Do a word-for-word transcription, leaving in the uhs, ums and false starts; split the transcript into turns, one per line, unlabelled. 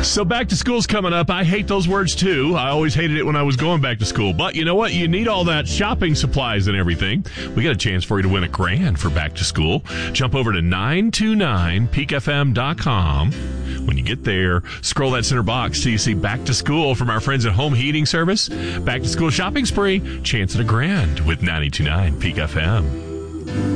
So back to school's coming up. I hate those words too. I always hated it when I was going back to school. But you know what? You need all that shopping supplies and everything. We got a chance for you to win a grand for back to school. Jump over to nine two nine peak f m dot com. When you get there, scroll that center box so you see back to school from our friends at Home Heating Service. Back to school shopping spree. Chance at a grand with ninety-two point nine Peak F M.